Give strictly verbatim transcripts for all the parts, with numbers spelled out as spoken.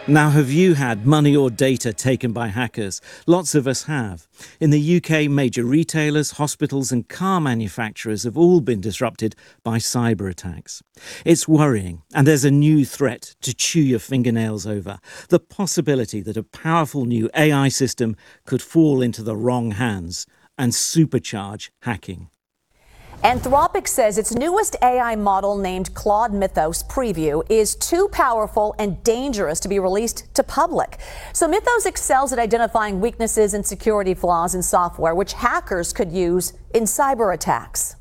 Now, have you had money or data taken by hackers? Lots of us have. In the U K, major retailers, hospitals and car manufacturers have all been disrupted by cyber attacks. It's worrying, and there's a new threat to chew your fingernails over: the possibility that a powerful new A I system could fall into the wrong hands and supercharge hacking. Anthropic says its newest A I model, named Claude Mythos Preview, is too powerful and dangerous to be released to public. So Mythos excels at identifying weaknesses and security flaws in software, which hackers could use in cyber attacks.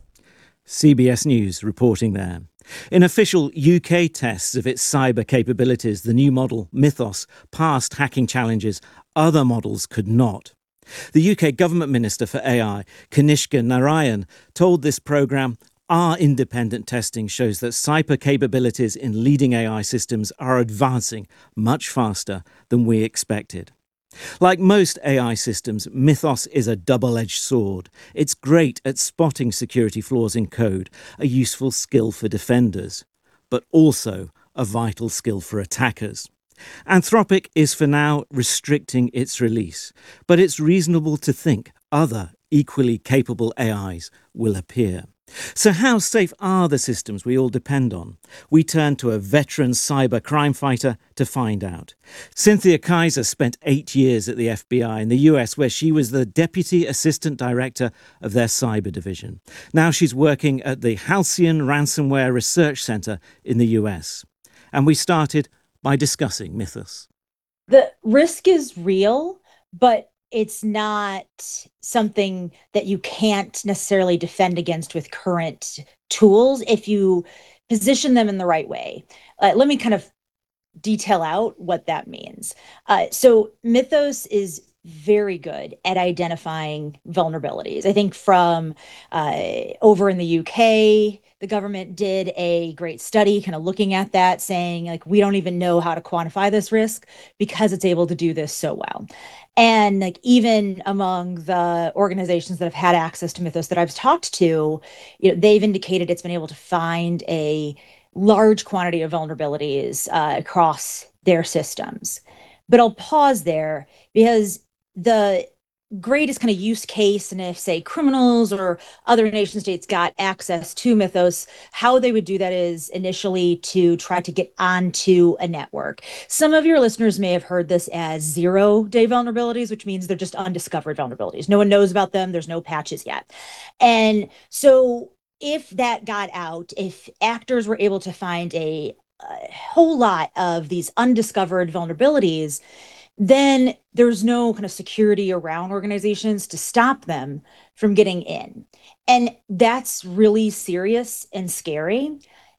C B S News reporting there. In official U K tests of its cyber capabilities, the new model, Mythos, passed hacking challenges other models could not. The U K Government Minister for A I, Kanishka Narayan, told this programme, "Our independent testing shows that cyber capabilities in leading A I systems are advancing much faster than we expected." Like most A I systems, Mythos is a double-edged sword. It's great at spotting security flaws in code, a useful skill for defenders, but also a vital skill for attackers. Anthropic is for now restricting its release, but it's reasonable to think other equally capable A Is will appear. So how safe are the systems we all depend on? We turn to a veteran cyber crime fighter to find out. Cynthia Kaiser spent eight years at the F B I in the U S, where she was the Deputy Assistant Director of their cyber division. Now she's working at the Halcyon Ransomware Research Center in the U S. And we started by discussing Mythos. The risk is real, but it's not something that you can't necessarily defend against with current tools if you position them in the right way. Uh, let me kind of detail out what that means. Uh, so Mythos is very good at identifying vulnerabilities. I think from uh, over in the U K, the government did a great study kind of looking at that, saying, like, we don't even know how to quantify this risk because it's able to do this so well. And like even among the organizations that have had access to Mythos that I've talked to, you know, they've indicated it's been able to find a large quantity of vulnerabilities uh, across their systems. But I'll pause there because the greatest kind of use case, and if, say, criminals or other nation states got access to Mythos, how they would do that is initially to try to get onto a network. Some of your listeners may have heard this as zero-day vulnerabilities, which means they're just undiscovered vulnerabilities. No one knows about them. There's no patches yet. And so if that got out, if actors were able to find a, a whole lot of these undiscovered vulnerabilities, then there's no kind of security around organizations to stop them from getting in. And that's really serious and scary.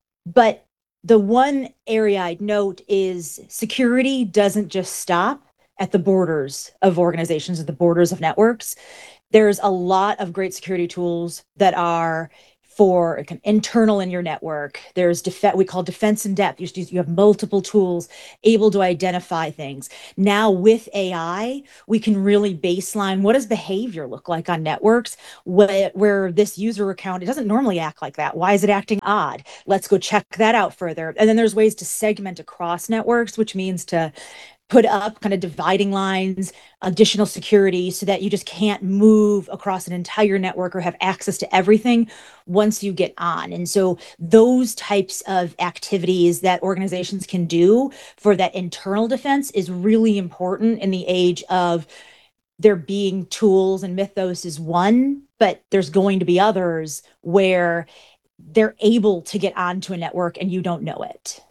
But the one area I'd note is security doesn't just stop at the borders of organizations, at the borders of networks. There's a lot of great security tools that are for internal in your network. There's def- we call defense in depth. You, you have multiple tools able to identify things. Now with A I, we can really baseline what does behavior look like on networks where, where this user account, it doesn't normally act like that. Why is it acting odd? Let's go check that out further. And then there's ways to segment across networks, which means to put up kind of dividing lines, additional security, so that you just can't move across an entire network or have access to everything once you get on. And so those types of activities that organizations can do for that internal defense is really important in the age of there being tools, and Mythos is one, but there's going to be others where they're able to get onto a network and you don't know it.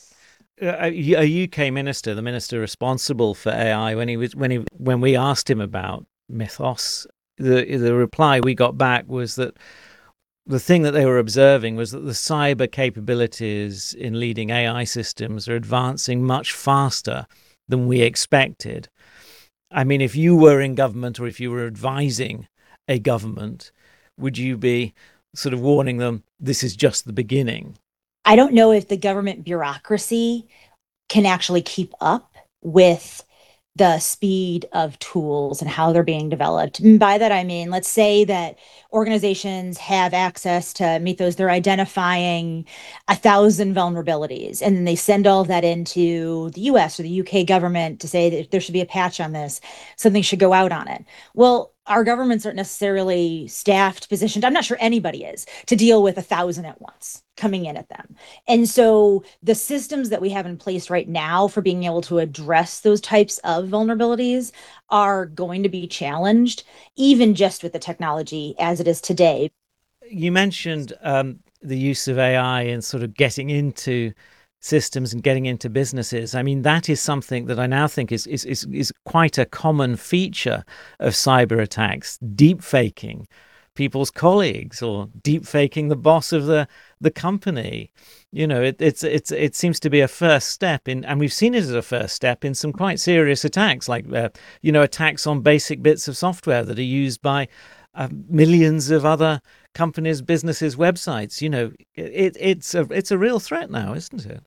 A U K minister, the minister responsible for A I, when he was when he when we asked him about Mythos, the the reply we got back was that the thing that they were observing was that the cyber capabilities in leading A I systems are advancing much faster than we expected. I mean, if you were in government or if you were advising a government, would you be sort of warning them, this is just the beginning? I don't know if the government bureaucracy can actually keep up with the speed of tools and how they're being developed. And by that, I mean, let's say that organizations have access to Mythos, they're identifying a thousand vulnerabilities, and then they send all of that into the U S or the U K government to say that there should be a patch on this, something should go out on it. Well, our governments aren't necessarily staffed, positioned. I'm not sure anybody is to deal with a thousand at once coming in at them. And so the systems that we have in place right now for being able to address those types of vulnerabilities are going to be challenged, even just with the technology as it is today. You mentioned um, the use of A I and sort of getting into systems and getting into businesses. I mean, that is something that I now think is is is, is quite a common feature of cyber attacks, deep faking people's colleagues or deep faking the boss of the the company. You know, it, it's it's it seems to be a first step in, and we've seen it as a first step in some quite serious attacks, like uh, you know, attacks on basic bits of software that are used by uh, millions of other companies, businesses, websites. You know, it it's a it's a real threat now, isn't it?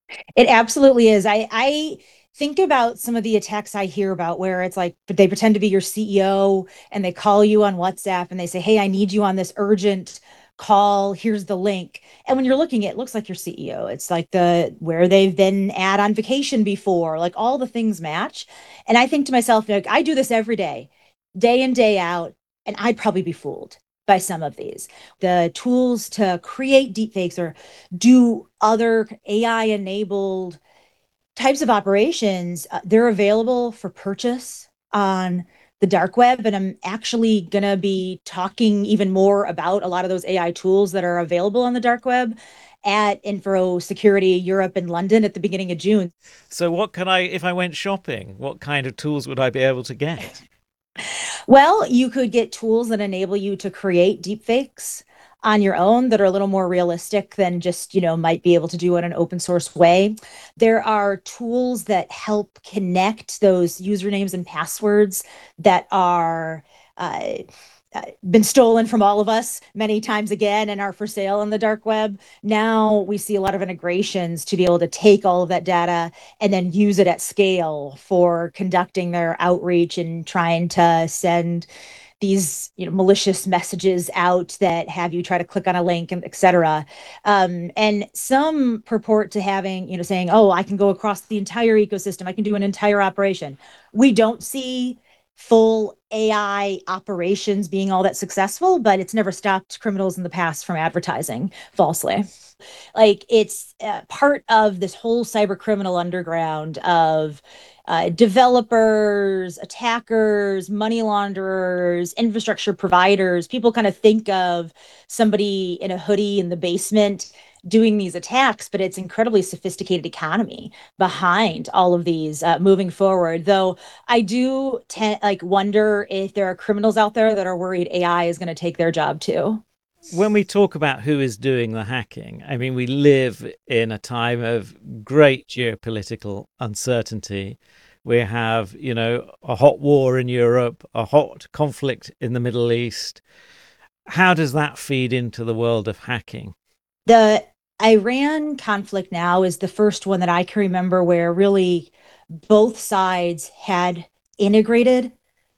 It absolutely is. I I think about some of the attacks I hear about where it's like they pretend to be your C E O and they call you on WhatsApp and they say, "Hey, I need you on this urgent call. Here's the link." And when you're looking, it looks like your C E O. It's like the where they've been at on vacation before, like all the things match. And I think to myself, like, I do this every day, day in, day out, and I'd probably be fooled by some of these. The tools to create deepfakes or do other A I enabled types of operations, uh, they're available for purchase on the dark web. And I'm actually going to be talking even more about a lot of those A I tools that are available on the dark web at Info Security Europe in London at the beginning of June. So what can I, if I went shopping, what kind of tools would I be able to get? Well, you could get tools that enable you to create deepfakes on your own that are a little more realistic than just, you know, might be able to do it in an open source way. There are tools that help connect those usernames and passwords that are uh, uh, been stolen from all of us many times again and are for sale on the dark web. Now we see a lot of integrations to be able to take all of that data and then use it at scale for conducting their outreach and trying to send these, you know, malicious messages out that have you try to click on a link and et cetera. Um, and some purport to having, you know, saying, "Oh, I can go across the entire ecosystem. I can do an entire operation." We don't see full A I operations being all that successful, but it's never stopped criminals in the past from advertising falsely. Like it's uh, part of this whole cyber criminal underground of uh, developers, attackers, money launderers, infrastructure providers. People kind of think of somebody in a hoodie in the basement doing these attacks, but it's incredibly sophisticated economy behind all of these uh, moving forward. Though I do tend like wonder if there are criminals out there that are worried A I is going to take their job too. When we talk about who is doing the hacking, I mean, we live in a time of great geopolitical uncertainty. We have, you know, a hot war in Europe, a hot conflict in the Middle East. How does that feed into the world of hacking? The Iran conflict now is the first one that I can remember where really both sides had integrated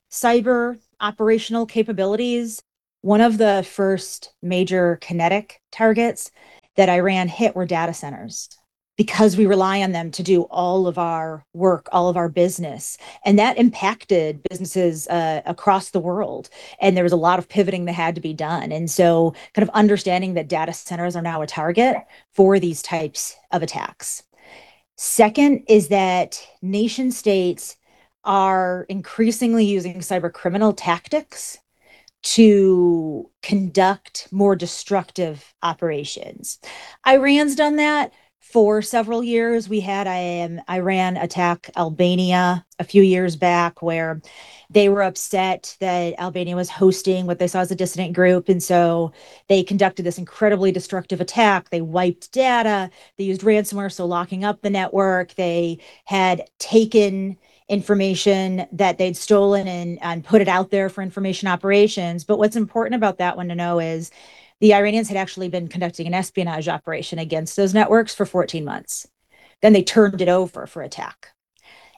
cyber operational capabilities. One of the first major kinetic targets that Iran hit were data centers because we rely on them to do all of our work, all of our business. And that impacted businesses uh, across the world. And there was a lot of pivoting that had to be done. And so, kind of understanding that data centers are now a target for these types of attacks. Second is that nation states are increasingly using cyber criminal tactics to conduct more destructive operations. Iran's done that for several years. We had um, Iran attack Albania a few years back where they were upset that Albania was hosting what they saw as a dissident group. And so they conducted this incredibly destructive attack. They wiped data. They used ransomware, so locking up the network. They had taken information that they'd stolen and, and put it out there for information operations. But what's important about that one to know is the Iranians had actually been conducting an espionage operation against those networks for fourteen months. Then they turned it over for attack.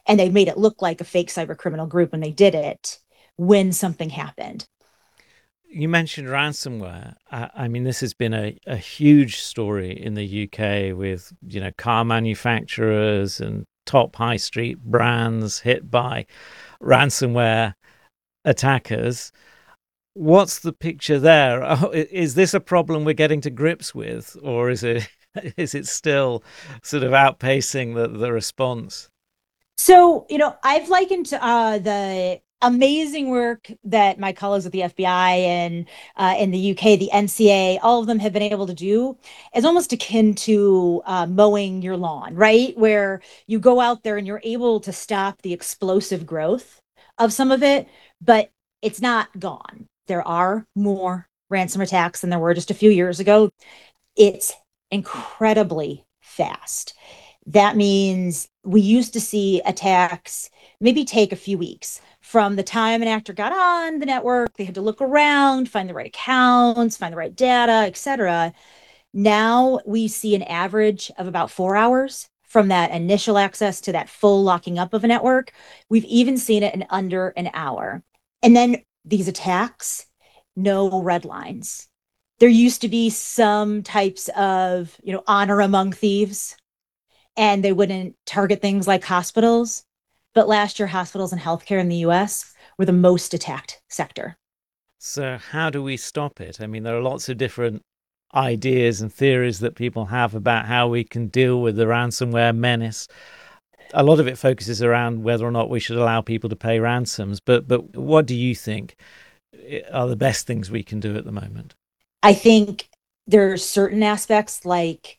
and they made it look like a fake cyber criminal group when they did it when something happened. You mentioned ransomware. I, I mean, this has been a, a huge story in the U K with, you know, car manufacturers and top high street brands hit by ransomware attackers. What's the picture there? Oh, is this a problem we're getting to grips with, or is it is it still sort of outpacing the, the response? So, you know, I've likened uh, the amazing work that my colleagues at the F B I and uh, in the U K, the N C A, all of them have been able to do is almost akin to uh, mowing your lawn, right? Where you go out there and you're able to stop the explosive growth of some of it, but it's not gone. There are more ransom attacks than there were just a few years ago. It's incredibly fast. That means we used to see attacks maybe take a few weeks from the time an actor got on the network. They had to look around, find the right accounts, find the right data, et cetera. Now we see an average of about four hours from that initial access to that full locking up of a network. We've even seen it in under an hour. And then these attacks, no red lines. There used to be some types of, you know, honor among thieves, and they wouldn't target things like hospitals. But last year, hospitals and healthcare in the U S were the most attacked sector. So how do we stop it? I mean, there are lots of different ideas and theories that people have about how we can deal with the ransomware menace. A lot of it focuses around whether or not we should allow people to pay ransoms. But but what do you think are the best things we can do at the moment? I think there are certain aspects like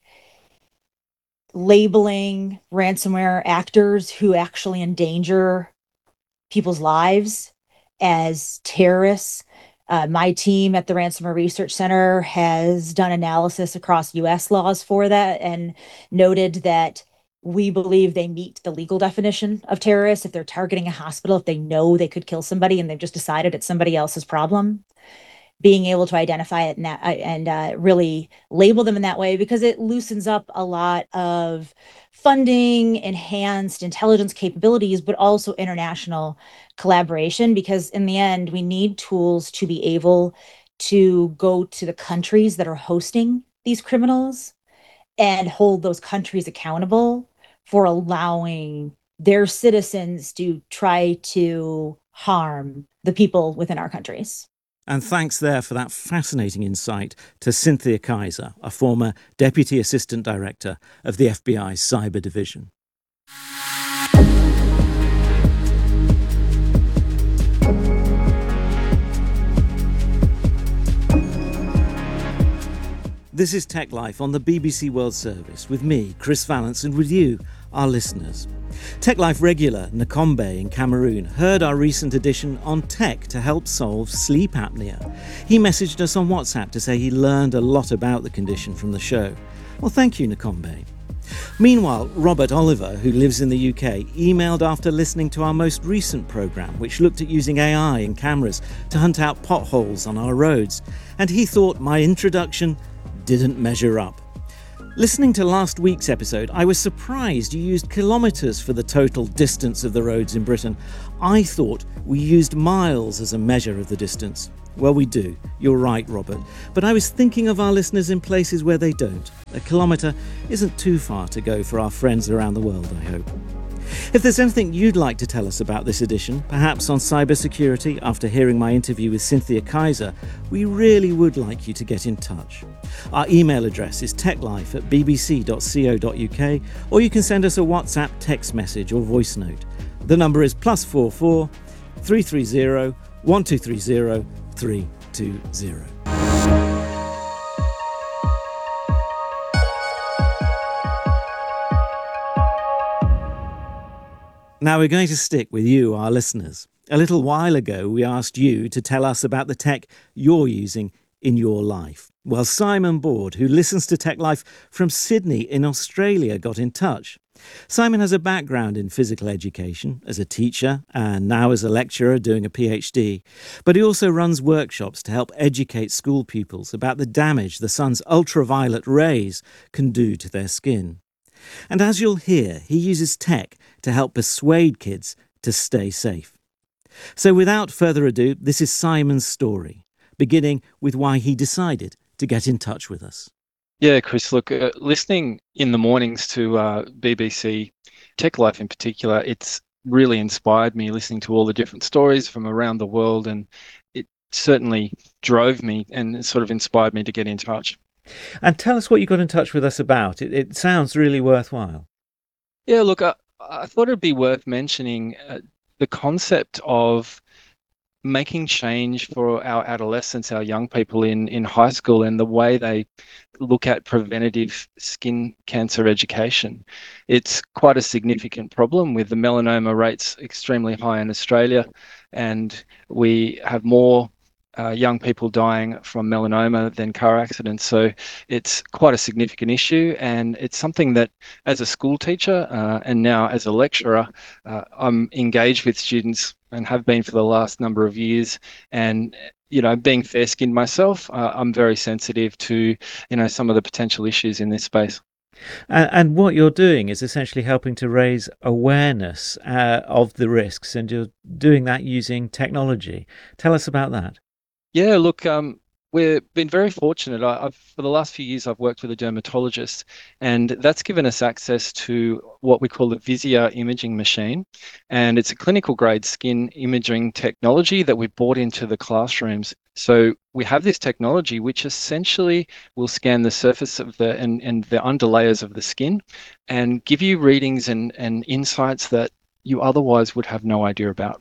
labeling ransomware actors who actually endanger people's lives as terrorists. Uh, my team at the Ransomware Research Center has done analysis across U S laws for that and noted that we believe they meet the legal definition of terrorists if they're targeting a hospital, if they know they could kill somebody and they've just decided it's somebody else's problem. Being able to identify it and, that, and uh, really label them in that way, because it loosens up a lot of funding, enhanced intelligence capabilities, but also international collaboration, because in the end, we need tools to be able to go to the countries that are hosting these criminals and hold those countries accountable for allowing their citizens to try to harm the people within our countries. And thanks there for that fascinating insight to Cynthia Kaiser, a former Deputy Assistant Director of the F B I's Cyber Division. This is Tech Life on the B B C World Service with me, Chris Vallance, and with you, our listeners. Tech Life regular Nakombe in Cameroon heard our recent edition on tech to help solve sleep apnea. He messaged us on WhatsApp to say he learned a lot about the condition from the show. Well, thank you, Nakombe. Meanwhile, Robert Oliver, who lives in the U K, emailed after listening to our most recent programme, which looked at using A I and cameras to hunt out potholes on our roads, and he thought my introduction didn't measure up. Listening to last week's episode, I was surprised you used kilometres for the total distance of the roads in Britain. I thought we used miles as a measure of the distance. Well, we do. You're right, Robert. But I was thinking of our listeners in places where they don't. A kilometre isn't too far to go for our friends around the world, I hope. If there's anything you'd like to tell us about this edition, perhaps on cybersecurity after hearing my interview with Cynthia Kaiser, we really would like you to get in touch. Our email address is techlife at b b c dot co dot u k, or you can send us a WhatsApp text message or voice note. The number is plus four four three three zero one two three zero three two zero. Now we're going to stick with you, our listeners. A little while ago, we asked you to tell us about the tech you're using in your life. Well, Simon Board, who listens to Tech Life from Sydney in Australia, got in touch. Simon has a background in physical education as a teacher and now as a lecturer doing a PhD, but he also runs workshops to help educate school pupils about the damage the sun's ultraviolet rays can do to their skin. And as you'll hear, he uses tech to help persuade kids to stay safe. So without further ado, this is Simon's story, beginning with why he decided to get in touch with us. Yeah, Chris, look, uh, listening in the mornings to uh, B B C Tech Life in particular, it's really inspired me listening to all the different stories from around the world, and it certainly drove me and sort of inspired me to get in touch. And tell us what you got in touch with us about. It, it sounds really worthwhile. Yeah, look, I, I thought it'd be worth mentioning uh, the concept of making change for our adolescents, our young people in, in high school, and the way they look at preventative skin cancer education. It's quite a significant problem with the melanoma rates extremely high in Australia, and we have more uh, young people dying from melanoma than car accidents. So it's quite a significant issue, and it's something that as a school teacher uh, and now as a lecturer, uh, I'm engaged with students and have been for the last number of years. And, you know, being fair-skinned myself, uh, I'm very sensitive to, you know, some of the potential issues in this space. And, and what you're doing is essentially helping to raise awareness uh, of the risks, and you're doing that using technology. Tell us about that. Yeah, look, um, we've been very fortunate. I, I've, for the last few years, I've worked with a dermatologist, and that's given us access to what we call the Visier imaging machine. And it's a clinical grade skin imaging technology that we brought into the classrooms. So we have this technology which essentially will scan the surface of the and, and the underlayers of the skin and give you readings and, and insights that you otherwise would have no idea about.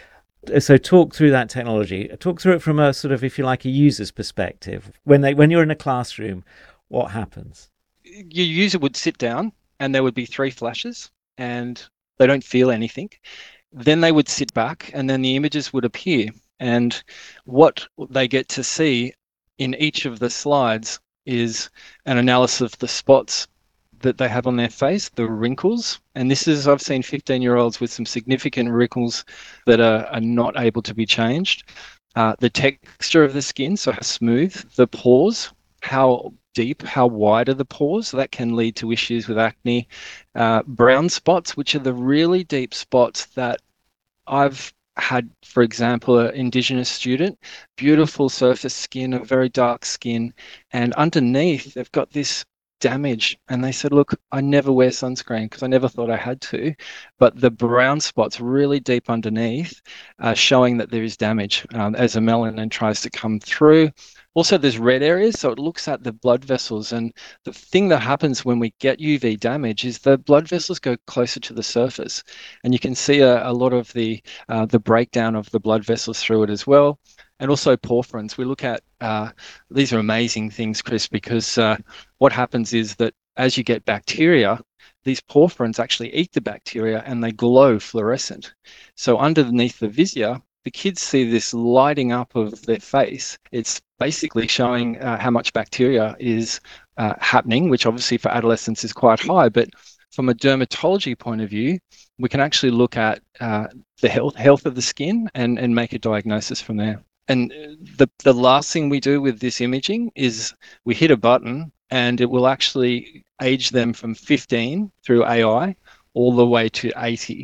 So talk through that technology. Talk through it from a sort of, if you like, a user's perspective. When they, when you're in a classroom, what happens? Your user would sit down and there would be three flashes and they don't feel anything. Then they would sit back and then the images would appear. And what they get to see in each of the slides is an analysis of the spots that they have on their face, the wrinkles. And this is, I've seen fifteen year olds with some significant wrinkles that are, are not able to be changed. Uh, the texture of the skin, so how smooth, the pores, how deep, how wide are the pores. That can lead to issues with acne. Uh, brown spots, which are the really deep spots that I've had, for example, an Indigenous student, beautiful surface skin, a very dark skin, and underneath they've got this damage, and they said, look, I never wear sunscreen because I never thought I had to, but the brown spots really deep underneath are showing that there is damage um, as a melanin tries to come through. Also, there's red areas, so it looks at the blood vessels, and the thing that happens when we get U V damage is the blood vessels go closer to the surface, and you can see a, a lot of the uh, the breakdown of the blood vessels through it as well. And also porphyrins. We look at, uh, these are amazing things, Chris, because uh, what happens is that as you get bacteria, these porphyrins actually eat the bacteria and they glow fluorescent. So underneath the Visier, the kids see this lighting up of their face. It's basically showing uh, how much bacteria is uh, happening, which obviously for adolescents is quite high, but from a dermatology point of view, we can actually look at uh, the health health of the skin and, and make a diagnosis from there. And the, the last thing we do with this imaging is we hit a button and it will actually age them from fifteen through A I all the way to eighty.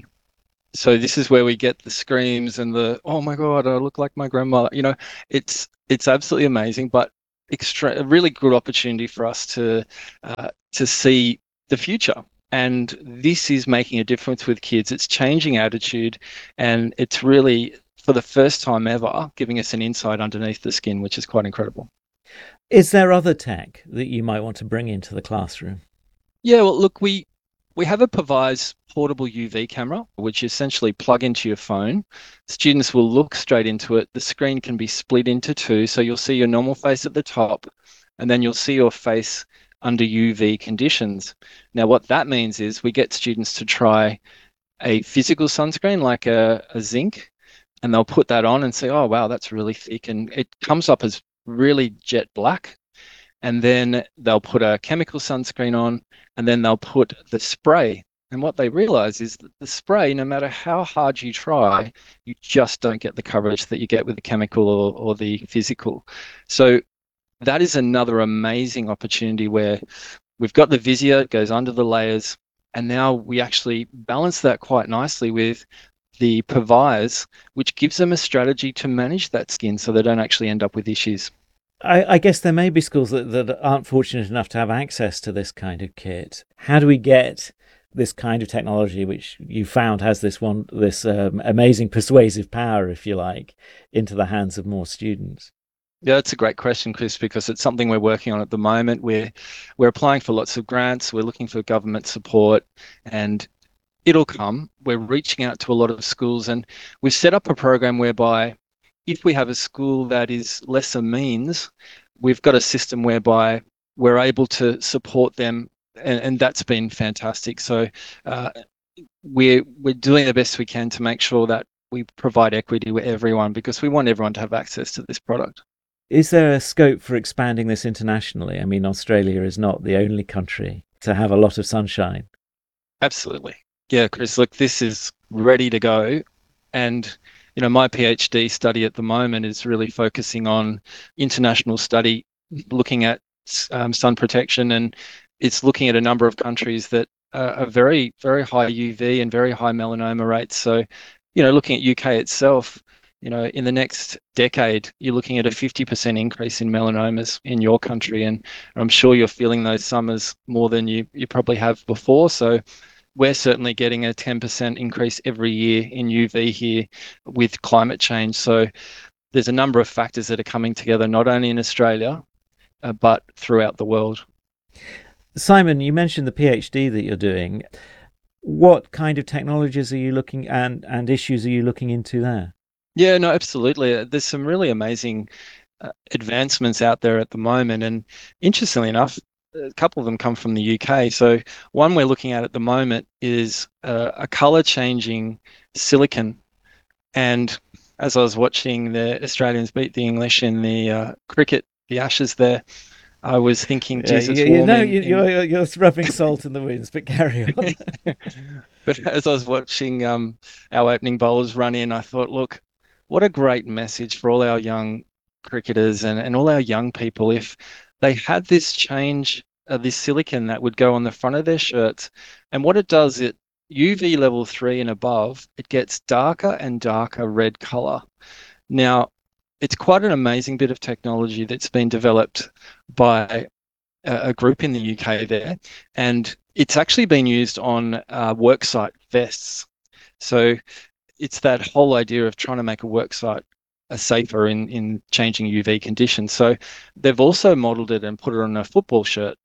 So this is where we get the screams and the, oh my God, I look like my grandmother. You know, it's it's absolutely amazing, but extra, a really good opportunity for us to uh, to see the future. And this is making a difference with kids. It's changing attitude, and it's really, for the first time ever, giving us an insight underneath the skin, which is quite incredible. Is there other tech that you might want to bring into the classroom? Yeah, well, look, we we have a Pavise portable U V camera, which you essentially plug into your phone. Students will look straight into it. The screen can be split into two, so you'll see your normal face at the top, and then you'll see your face under U V conditions. Now, what that means is we get students to try a physical sunscreen like a, a zinc, and they'll put that on and say, oh, wow, that's really thick. And it comes up as really jet black. And then they'll put a chemical sunscreen on, and then they'll put the spray. And what they realize is that the spray, no matter how hard you try, you just don't get the coverage that you get with the chemical or, or the physical. So that is another amazing opportunity where we've got the Visio, it goes under the layers, and now we actually balance that quite nicely with the Purvise, which gives them a strategy to manage that skin so they don't actually end up with issues. I, I guess there may be schools that, that aren't fortunate enough to have access to this kind of kit. How do we get this kind of technology, which you found has this one, this um, amazing persuasive power, if you like, into the hands of more students? Yeah, that's a great question, Chris, because it's something we're working on at the moment. We're we're applying for lots of grants. We're looking for government support, and it'll come. We're reaching out to a lot of schools, and we've set up a program whereby if we have a school that is lesser means, we've got a system whereby we're able to support them, and, and that's been fantastic. So uh, we're we're doing the best we can to make sure that we provide equity with everyone, because we want everyone to have access to this product. Is there a scope for expanding this internationally? I mean, Australia is not the only country to have a lot of sunshine. Absolutely. Yeah, Chris, look, this is ready to go. And, you know, my PhD study at the moment is really focusing on international study, looking at um, sun protection, and it's looking at a number of countries that uh, are very, very high U V and very high melanoma rates. So, you know, looking at U K itself, you know, in the next decade, you're looking at a fifty percent increase in melanomas in your country. And I'm sure you're feeling those summers more than you, you probably have before. So we're certainly getting a ten percent increase every year in U V here with climate change. So there's a number of factors that are coming together, not only in Australia, uh, but throughout the world. Simon, you mentioned the PhD that you're doing. What kind of technologies are you looking and and issues are you looking into there? Yeah, no, absolutely. There's some really amazing uh, advancements out there at the moment. And interestingly enough, a couple of them come from the U K. So one we're looking at at the moment is uh, a color changing silicon. And as I was watching the Australians beat the English in the uh, cricket, the Ashes there, I was thinking, Yeah, geez, it's you, you warm know, in, you, in... you're, you're rubbing salt in the winds, but carry on. But as I was watching um, our opening bowlers run in, I thought, look, what a great message for all our young cricketers and, and all our young people if they had this change, uh, this silicon that would go on the front of their shirts. And what it does, it U V level three and above, it gets darker and darker red color. Now, it's quite an amazing bit of technology that's been developed by a, a group in the U K there. And it's actually been used on uh, worksite vests. So it's that whole idea of trying to make a worksite uh, safer in, in changing U V conditions. So they've also modeled it and put it on a football shirt.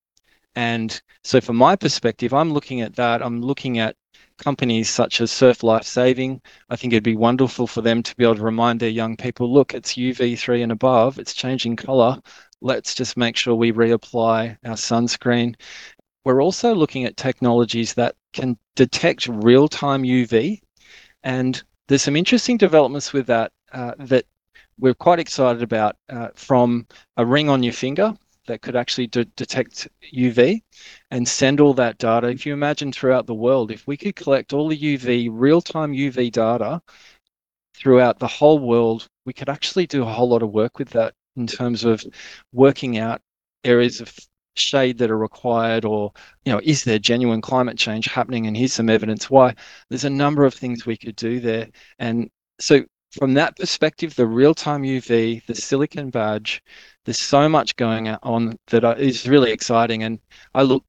And so from my perspective, I'm looking at that. I'm looking at companies such as Surf Life Saving. I think it'd be wonderful for them to be able to remind their young people, look, it's U V three and above, it's changing color. Let's just make sure we reapply our sunscreen. We're also looking at technologies that can detect real-time U V. And there's some interesting developments with that uh, that we're quite excited about, uh, from a ring on your finger that could actually de- detect U V and send all that data. If you imagine throughout the world, if we could collect all the U V, real-time U V data throughout the whole world, we could actually do a whole lot of work with that in terms of working out areas of shade that are required, or, you know, is there genuine climate change happening, and here's some evidence why. There's a number of things we could do there. And so from that perspective, the real-time U V, the silicon badge, there's so much going on that is really exciting. And I look